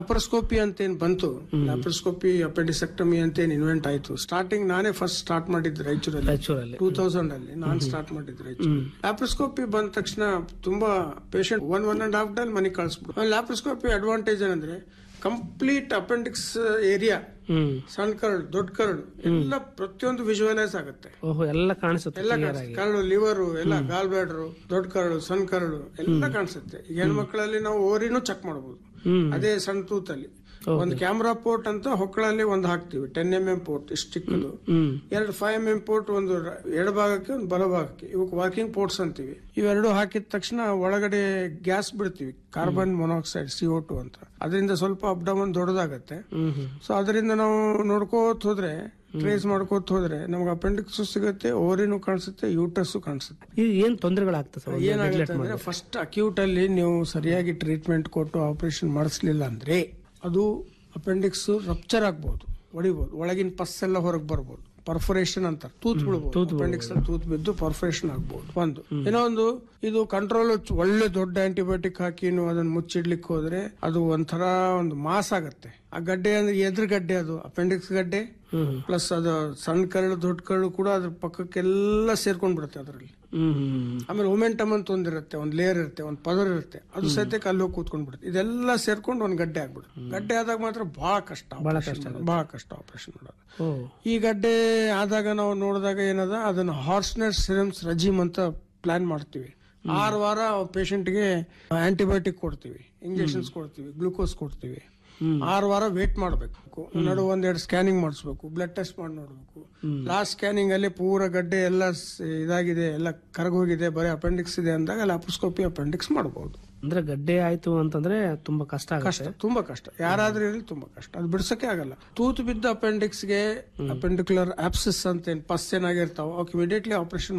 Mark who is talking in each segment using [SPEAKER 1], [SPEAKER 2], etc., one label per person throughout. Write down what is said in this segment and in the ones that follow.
[SPEAKER 1] Laparoscopy ಅಂತ ಏನ್ ಬಂತು, ಲ್ಯಾಪ್ರೋಸ್ಕೋಪಿ ಅಪೆಂಡಿಸೆಕ್ಟಮಿ ಅಂತ ಏನ್ ಇನ್ವೆಂಟ್ ಆಯ್ತು, ಸ್ಟಾರ್ಟಿಂಗ್ ನಾನೇ ಫಸ್ಟ್ ಸ್ಟಾರ್ಟ್ ಮಾಡಿದ್ದು ರಾಯಚೂರಲ್ಲಿ 2000 ಅಲ್ಲಿ ನಾನು ಸ್ಟಾರ್ಟ್ ಮಾಡಿದ್ದು ರಾಯಚೂರಲ್ಲಿ. ಲ್ಯಾಪ್ರೋಸ್ಕೋಪಿ ಬಂದ ತಕ್ಷಣ ತುಂಬಾ ಪೇಷಂಟ್ 1.5 ಡೇ ಮನೆಗೆ ಕಳಿಸ್ಬಿಡು. ಲ್ಯಾಪ್ರೋಸ್ಕೋಪಿ ಅಡ್ವಾಂಟೇಜ್ ಏನಂದ್ರೆ ಕಂಪ್ಲೀಟ್ ಅಪೆಂಡಿಕ್ಸ್ ಏರಿಯಾ, ಸಣ್ಣ ಕರಳು, ದೊಡ್ಡ ಕರಳು ಎಲ್ಲ ಪ್ರತಿಯೊಂದು ವಿಜುವಲೈಸ್ ಆಗುತ್ತೆ.
[SPEAKER 2] ಎಲ್ಲ ಕಾಣಿಸುತ್ತೆ,
[SPEAKER 1] ಎಲ್ಲ ಕಾಣಿಸುತ್ತೆ. ಕರಳು, ಲಿವರ್ ಎಲ್ಲ, ಗಾಲ್ ಬ್ಲಾಡರ್, ದೊಡ್ಡ ಕರಳು, ಸಣ್ಣ ಕರಳು ಎಲ್ಲ ಕಾಣಿಸುತ್ತೆ. ಈಗ ಹೆಣ್ಮಕ್ಳಲ್ಲಿ ನಾವು ಓರಿನೂ ಚೆಕ್ ಮಾಡಬಹುದು. ಅದೇ ಸಣ್ಣ ತೂತಲ್ಲಿ ಒಂದು ಕ್ಯಾಮ್ರಾ ಪೋರ್ಟ್ ಅಂತ ಹೊಕ್ಕಳಲ್ಲಿ ಒಂದು ಹಾಕ್ತಿವಿ, 10mm ಪೋರ್ಟ್ ಇಷ್ಟು ಚಿಕ್ಕದು, 2 5mm ಪೋರ್ಟ್, ಒಂದು ಎಡಭಾಗಕ್ಕೆ ಒಂದು ಬಲಭಾಗಕ್ಕೆ, ಇವಕ್ಕೆ ವರ್ಕಿಂಗ್ ಪೋರ್ಟ್ಸ್ ಅಂತೀವಿ. ಇವೆರಡು ಹಾಕಿದ ತಕ್ಷಣ ಒಳಗಡೆ ಗ್ಯಾಸ್ ಬಿಡ್ತೀವಿ, ಕಾರ್ಬನ್ ಮೊನಾಕ್ಸೈಡ್ CO2 ಅಂತ. ಅದರಿಂದ ಸ್ವಲ್ಪ ಅಪ್ ಡೌನ್ ದೊಡ್ಡದಾಗತ್ತೆ. ಸೊ ಅದರಿಂದ ನಾವು ನೋಡ್ಕೋತ ಹೋದ್ರೆ, ಟ್ರೇಸ್ ಮಾಡ್ಕೋತ ಹೋದ್ರೆ ನಮ್ಗೆ ಅಪೆಂಡಿಕ್ಸ್ ಸಿಗುತ್ತೆ, ಓರಿನೂ ಕಾಣಿಸುತ್ತೆ, ಯೂಟ್ರಸ್ ಕಾಣಿಸುತ್ತೆ.
[SPEAKER 2] ಏನ್ ತೊಂದರೆಗಳಾಗ್ತದೆ?
[SPEAKER 1] ಏನಾಗುತ್ತೆ ಅಂದ್ರೆ, ಫಸ್ಟ್ ಅಕ್ಯೂಟ್ ಅಲ್ಲಿ ನೀವು ಸರಿಯಾಗಿ ಟ್ರೀಟ್ಮೆಂಟ್ ಕೊಟ್ಟು ಆಪರೇಷನ್ ಮಾಡಿಸ್ಲಿಲ್ಲ ಅಂದ್ರೆ ಅದು ಅಪೆಂಡಿಕ್ಸ್ ರಪ್ಚರ್ ಆಗ್ಬಹುದು, ಒಡಿಬಹುದು, ಒಳಗಿನ ಪಸ್ ಎಲ್ಲ ಹೊರಗೆ ಬರ್ಬೋದು, ಪರ್ಫೊರೇಷನ್ ಅಂತಾರೆ, ತೂತ್ ಬಿಡ್ಬೋದು, ಅಪೆಂಡಿಕ್ಸ್ ಅಲ್ಲಿ ತೂತ್ ಬಿದ್ದು ಪರ್ಫೊರೇಷನ್ ಆಗ್ಬಹುದು. ಇನ್ನೊಂದು, ಇದು ಕಂಟ್ರೋಲ್ ಒಳ್ಳೆ ದೊಡ್ಡ ಆಂಟಿಬಯೋಟಿಕ್ ಹಾಕಿ ನೀವು ಅದನ್ನ ಮುಚ್ಚಿಡ್ಲಿಕ್ಕೆ ಹೋದ್ರೆ ಅದು ಒಂಥರ ಒಂದು ಮಾಸ್ ಆಗತ್ತೆ. ಆ ಗಡ್ಡೆ ಅಂದ್ರೆ ಎದ್ರ ಗಡ್ಡೆ, ಅದು ಅಪೆಂಡಿಕ್ಸ್ ಗಡ್ಡೆ ಪ್ಲಸ್ ಅದು ಸಣ್ಣ ಕರಳು, ದೊಡ್ಡ ಕರಳು ಕೂಡ ಅದ್ರ ಪಕ್ಕಕ್ಕೆಲ್ಲ ಸೇರ್ಕೊಂಡ್ ಬಿಡುತ್ತೆ ಅದರಲ್ಲಿ. ಆಮೇಲೆ ಒಮೆಂಟಮ್ ಅಂತ ಒಂದಿರುತ್ತೆ, ಒಂದ್ ಲೇಯರ್ ಇರುತ್ತೆ, ಒಂದ್ ಪದರ್ ಇರುತ್ತೆ, ಅದು ಸದ್ಯಕ್ಕೆ ಅಲ್ಲಿ ಹೋಗಿ ಕೂತ್ಕೊಂಡ್ ಬಿಡುತ್ತೆ. ಇದೆಲ್ಲ ಸೇರ್ಕೊಂಡು ಒಂದ್ ಗಡ್ಡೆ ಆಗ್ಬಿಡುತ್ತೆ. ಗಡ್ಡೆ ಆದಾಗ ಮಾತ್ರ ಬಹಳ ಕಷ್ಟ ಆಪರೇಷನ್ ಮಾಡೋದು. ಈ ಗಡ್ಡೆ ಆದಾಗ ನಾವು ನೋಡಿದಾಗ ಏನದ, ಅದನ್ನ ಹಾರ್ಸ್ನೆಸ್ ಸಿರಮ್ಸ್ ರೆಜಿಮ್ ಅಂತ ಪ್ಲಾನ್ ಮಾಡ್ತೀವಿ. 6 ವಾರ ಪೇಷಂಟ್ಗೆ ಆಂಟಿಬಯೋಟಿಕ್ ಕೊಡ್ತೀವಿ, ಇಂಜೆಕ್ಷನ್ಸ್ ಕೊಡ್ತೀವಿ, ಗ್ಲೂಕೋಸ್ ಕೊಡ್ತೀವಿ. 6 ವಾರ ವೇಟ್ ಮಾಡಬೇಕು, ನಡು 1-2 ಸ್ಕ್ಯಾನಿಂಗ್ ಮಾಡಿಸ್ಬೇಕು, ಬ್ಲಡ್ ಟೆಸ್ಟ್ ಮಾಡಿ ನೋಡ್ಬೇಕು. ಲಾಸ್ಟ್ ಸ್ಕ್ಯಾನಿಂಗ್ ಅಲ್ಲಿ ಪೂರ ಗಡ್ಡೆ ಎಲ್ಲ ಇದಾಗಿದೆ, ಎಲ್ಲ ಕರಗೋಗಿದೆ, ಬರೀ ಅಪೆಂಡಿಕ್ಸ್ ಇದೆ ಅಂದಾಗ ಲ್ಯಾಪ್ರೋಸ್ಕೋಪಿ ಅಪೆಂಡಿಕ್ಸ್ ಮಾಡಬಹುದು.
[SPEAKER 2] ಅಂದ್ರೆ ಗಡ್ಡೆ ಆಯ್ತು ಅಂತಂದ್ರೆ ತುಂಬಾ ಕಷ್ಟ,
[SPEAKER 1] ತುಂಬಾ ಕಷ್ಟ. ಯಾರಾದ್ರೂ ಇರಲಿ ತುಂಬಾ ಕಷ್ಟ, ಅದು ಬಿಡ್ಸಕ್ಕೆ ಆಗಲ್ಲ. ತೂತು ಬಿದ್ದ ಅಪೆಂಡಿಕ್ಸ್ ಗೆ ಅಪೆಂಡಿಕ್ಯುಲರ್ ಆಪ್ಸಿಸ್ ಅಂತ ಏನ್ ಪಸ್ ಏನಾಗಿರ್ತಾವ, ಅವಕ್ಕೆ ಇಮಿಡಿಯೇಟ್ಲಿ ಆಪರೇಷನ್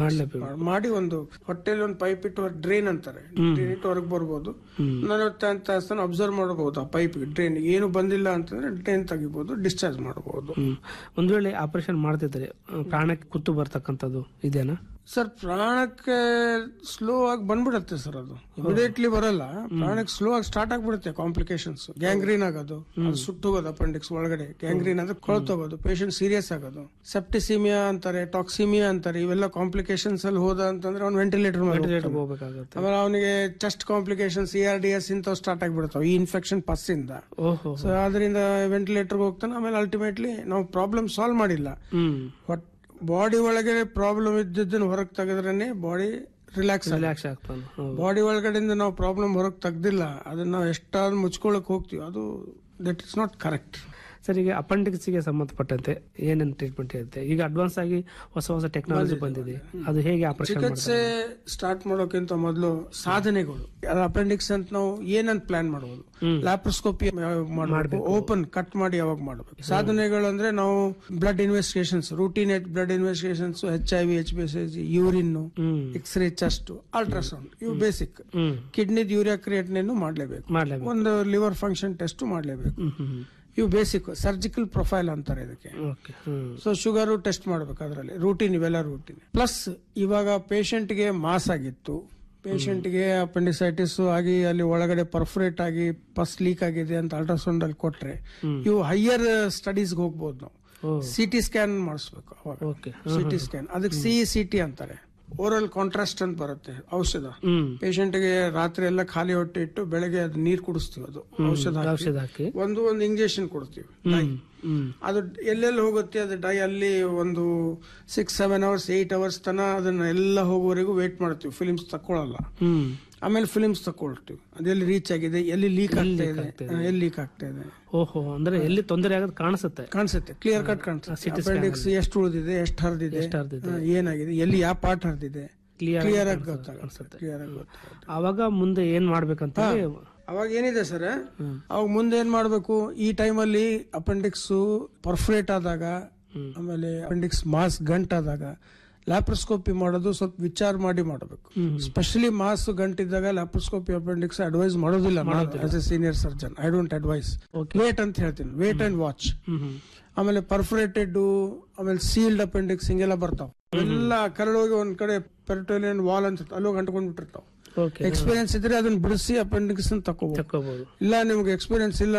[SPEAKER 1] ಮಾಡಿ ಒಂದು ಹೊಟ್ಟೆಲಿ ಒಂದು ಪೈಪ್ ಇಟ್ಟು ಡ್ರೈನ್ ಅಂತಾರೆ, ಡ್ರೈನ್ ಇಟ್ಟು ಹೊರಗೆ ಬರ್ಬೋದು. 48 ತಾಸು ಅಬ್ಸರ್ವ್ ಮಾಡಬಹುದು. ಆ ಪೈಪ್ ಡ್ರೈನ್ ಏನು ಬಂದಿಲ್ಲ ಅಂತಂದ್ರೆ ಡ್ರೈನ್ ತೆಗಿಬಹುದು, ಡಿಸ್ಚಾರ್ಜ್ ಮಾಡಬಹುದು.
[SPEAKER 2] ಒಂದ್ ವೇಳೆ ಆಪರೇಷನ್ ಮಾಡ್ತಿದ್ರೆ ಪ್ರಾಣಕ್ಕೆ ಕುತ್ತು ಬರ್ತಕ್ಕಂಥದ್ದು ಇದೇನಾ
[SPEAKER 1] ಸರ್? ಪ್ರಾಣಕ್ಕೆ ಸ್ಲೋ ಆಗಿ ಬಂದ್ಬಿಡತ್ತೆ ಸರ್, ಅದು ಇಮಿಡಿಯೇಟ್ಲಿ ಬರಲ್ಲ. ಪ್ರಾಣಕ್ಕೆ ಸ್ಲೋ ಆಗಿ ಸ್ಟಾರ್ಟ್ ಆಗ್ಬಿಡುತ್ತೆ ಕಾಂಪ್ಲಿಕೇಶನ್ಸ್. ಗ್ಯಾಂಗ್ರೀನ್ ಆಗೋದು, ಸುಟ್ಟೋಗೋದು, ಅಪೆಂಡಿಕ್ಸ್ ಒಳಗಡೆ ಗ್ಯಾಂಗ್ರೀನ್ ಅಂದ್ರೆ ಕೊಳ್ತೋಗೋದು, ಪೇಷಂಟ್ ಸೀರಿಯಸ್ ಆಗೋದು, ಸೆಪ್ಟಿಸಿಮಿಯಾ ಅಂತಾರೆ, ಟಾಕ್ಸಿಮಿಯಾ ಅಂತಾರೆ. ಇವೆಲ್ಲ ಕಾಂಪ್ಲಿಕೇಶನ್ಸ್ ಅಲ್ಲಿ ಹೋದ ಅಂತಂದ್ರೆ ಅವ್ನು ವೆಂಟಿಲೇಟರ್ ಹೋಗ್ಬೇಕಾಗುತ್ತೆ. ಆಮೇಲೆ ಅವನಿಗೆ ಚೆಸ್ಟ್ ಕಾಂಪ್ಲಿಕೇಶನ್ಸ್, ERDS ಇಂಥವು ಸ್ಟಾರ್ಟ್ ಆಗ್ಬಿಡ್ತಾವ ಈ ಇನ್ಫೆಕ್ಷನ್ ಪಸ್ ಇಂದ. ಸೊ ಅದರಿಂದ ವೆಂಟಿಲೇಟರ್ ಹೋಗ್ತಾನೆ. ಆಮೇಲೆ ಅಲ್ಟಿಮೇಟ್ಲಿ ನಾವು ಪ್ರಾಬ್ಲಮ್ ಸಾಲ್ವ್ ಮಾಡಿಲ್ಲ. ಬಾಡಿ ಒಳಗೆ ಪ್ರಾಬ್ಲಮ್ ಇದ್ದದನ್ನ ಹೊರಗೆ ತೆಗೆದ್ರೇನೆ ಬಾಡಿ ರಿಲ್ಯಾಕ್ಸ್
[SPEAKER 2] ಆಗ್ತಾನೆ.
[SPEAKER 1] ಬಾಡಿ ಒಳಗಡೆಯಿಂದ ನಾವು ಪ್ರಾಬ್ಲಮ್ ಹೊರಗೆ ತೆಗ್ದಿಲ್ಲ, ಅದನ್ನ ನಾವು ಎಷ್ಟಾದ್ರೂ ಮುಚ್ಕೊಳಕ್ ಹೋಗ್ತೀವಿ, ಅದು that is not correct.
[SPEAKER 2] Sir, ಈಗ ಅಪೆಂಡಿಕ್ಸ್ ಗೆ ಸಂಬಂಧಪಟ್ಟಂತೆ ಏನೇನು ಟ್ರೀಟ್ಮೆಂಟ್ ಇರುತ್ತೆ? ಈಗ ಅಡ್ವಾನ್ಸ್ ಆಗಿ ಹೊಸ ಟೆಕ್ನಾಲಜಿ ಬಂದಿದೆ, ಅದು ಹೇಗೆ ಆಪರೇಷನ್?
[SPEAKER 1] ಚಿಕಿತ್ಸೆ ಸ್ಟಾರ್ಟ್ ಮಾಡೋಕ್ಕಿಂತ ಮೊದಲು ಸಾಧನೆಗಳು, ಅಪೆಂಡಿಕ್ಸ್ ಅಂತ ನಾವು ಏನಂತ ಪ್ಲಾನ್ ಮಾಡಬಹುದು, ಲ್ಯಾಪ್ರೋಸ್ಕೋಪಿ ಮಾಡಬೇಕು, ಓಪನ್ ಕಟ್ ಮಾಡಿ ಯಾವಾಗ ಮಾಡಬೇಕು. ಸಾಧನೆಗಳು ಅಂದ್ರೆ ನಾವು blood investigations, routine blood investigations, HIV, HbA1c, urine, x ray, chest, ultrasound, ಇವು ಬೇಸಿಕ್. ಕಿಡ್ನಿದ್ ಯೂರಿಯಾ ಕ್ರಿಯೇಟಿನಿನ್ ಮಾಡಲೇಬೇಕು, ಒಂದು ಲಿವರ್ ಫಂಕ್ಷನ್ ಟೆಸ್ಟ್ ಮಾಡಲೇಬೇಕು. ಇವು ಬೇಸಿಕ್. ಸರ್ಜಿಕಲ್ ಪ್ರೊಫೈಲ್ ಅಂತಾರೆ ಇದಕ್ಕೆ. ಸೊ ಶುಗರ್ ಟೆಸ್ಟ್ ಮಾಡ್ಬೇಕು, ಅದರಲ್ಲಿ ರೂಟೀನ್, ಇವೆಲ್ಲ ರೂಟೀನ್. ಪ್ಲಸ್ ಇವಾಗ ಪೇಷಂಟ್ ಗೆ ಮಾಸ್ ಆಗಿತ್ತು, ಪೇಷಂಟ್ ಗೆ ಅಪೆಂಡಿಸೈಟಿಸ್ ಆಗಿ ಅಲ್ಲಿ ಒಳಗಡೆ ಪರ್ಫರೇಟ್ ಆಗಿ ಪಸ್ ಲೀಕ್ ಆಗಿದೆ ಅಂತ ಅಲ್ಟ್ರಾಸೌಂಡ್ ಅಲ್ಲಿ ಕೊಟ್ರೆ, ಇವು ಹೈಯರ್ ಸ್ಟಡೀಸ್ ಹೋಗ್ಬೋದು. ನಾವು CT ಸ್ಕ್ಯಾನ್ ಮಾಡಿಸ್ಬೇಕು. ಅವಾಗ CT ಸ್ಕ್ಯಾನ್, ಅದಕ್ಕೆ CECT ಅಂತಾರೆ. ಓರಲ್ ಕಾಂಟ್ರಾಸ್ಟ್ ಅಂತ ಬರುತ್ತೆ ಔಷಧ. ಪೇಷಂಟ್ ಗೆ ರಾತ್ರಿ ಎಲ್ಲ ಖಾಲಿ ಹೊಟ್ಟೆ ಇಟ್ಟು ಬೆಳಗ್ಗೆ ಅದು ನೀರ್ ಕುಡಿಸ್ತೀವಿ, ಅದು ಔಷಧ ಹಾಕಿ ಒಂದು ಇಂಜೆಕ್ಷನ್ ಕೊಡ್ತೀವಿ. ಅದು ಎಲ್ಲೆಲ್ಲಿ ಹೋಗುತ್ತೆ ಅದು ಡೈ, ಅಲ್ಲಿ ಒಂದು 6-7 hours 8 hours ತನ ಅದನ್ನ ಎಲ್ಲ ಹೋಗೋವರೆಗೂ ವೇಟ್ ಮಾಡ್ತೀವಿ. ಫಿಲಿಮ್ಸ್ ತಕ್ಕೊಳ್ಳಲ್ಲ. ಆಮೇಲೆ ಫಿಲಿಮ್ಸ್ ತಕೊಳ್ತೀವಿ, ಅದೆಲ್ಲಿ ರೀಚ್ ಆಗಿದೆ, ಎಲ್ಲಿ ಲೀಕ್ ಆಗ್ತಾ ಇದೆ, ಎಲ್ಲಿ ಲೀಕ್ ಆಗ್ತಾ ಇದೆ.
[SPEAKER 2] ಅಂದ್ರೆ ಎಲ್ಲಿ ತೊಂದರೆ ಆಗೋದು ಕಾಣಿಸುತ್ತೆ, ಕ್ಲಿಯರ್ ಕಟ್ ಕಾಣಿಸುತ್ತೆ. ಅಪೆಂಡಿಕ್ಸ್ ಎಷ್ಟು ಉಳಿದಿದೆ, ಎಷ್ಟು ಹರಿದಿದೆ, ಏನಾಗಿದೆ, ಎಲ್ಲಿ ಯಾವ ಪಾರ್ಟ್ ಹರಿದಿದೆ, ಕ್ಲಿಯರ್ ಆಗಿ ಗೊತ್ತಾಗುತ್ತೆ. ಅವಾಗ ಮುಂದೆ ಏನ್ ಮಾಡ್ಬೇಕಂತ,
[SPEAKER 1] ಅವಾಗ ಏನಿದೆ ಸರ್, ಅವಾಗ ಮುಂದೆ ಏನ್ ಮಾಡ್ಬೇಕು, ಈ ಟೈಮಲ್ಲಿ ಅಪೆಂಡಿಕ್ಸ್ ಪರ್ಫರೇಟ್ ಆದಾಗ, ಆಮೇಲೆ ಅಪೆಂಡಿಕ್ಸ್ ಮಾಸ್ ಗಂಟಾದಾಗ ಲ್ಯಾಪ್ರೋಸ್ಕೋಪಿ ಮಾಡೋದು ಸ್ವಲ್ಪ ವಿಚಾರ ಮಾಡಿ ಮಾಡಬೇಕು. Specially mass ಗಂಟಿದ್ದಾಗ laparoscopy appendix advice ಮಾಡೋದಿಲ್ಲ. As A senior surgeon I don't advice. Wait ಅಂತ ಹೇಳ್ತೀನಿ, ವೇಟ್ ಅಂಡ್ ವಾಚ್. ಆಮೇಲೆ ಪರ್ಫರೇಟೆಡ್, ಆಮೇಲೆ ಸೀಲ್ಡ್ ಅಪೆಂಡಿಕ್ಸ್ ಹಿಂಗೆಲ್ಲ ಬರ್ತಾವ. ಎಲ್ಲ ಕರಳೋಗಿ ಒಂದ್ ಕಡೆ ಪೆರಿಟೋಲಿಯನ್ ವಾಲ್ ಅನ್ಸುತ್ತೆ, ಅಲ್ಲೋಗಿ ಅಂಟ್ಕೊಂಡ್ಬಿಟ್ಟಿರ್ತಾವ.
[SPEAKER 2] ಓಕೆ
[SPEAKER 1] ಎಕ್ಸ್ಪೀರಿಯನ್ಸ್ ಇದ್ರೆ ಅದನ್ನ ಬಿಡಿಸಿ ಅಪೆಂಡಿಕ್ಸ್ ತಕೋಬಹುದು.
[SPEAKER 2] ತಕ್ಕೋಬಹುದು.
[SPEAKER 1] ಇಲ್ಲ ನಿಮ್ಗೆ ಎಕ್ಸ್ಪೀರಿಯನ್ಸ್ ಇಲ್ಲ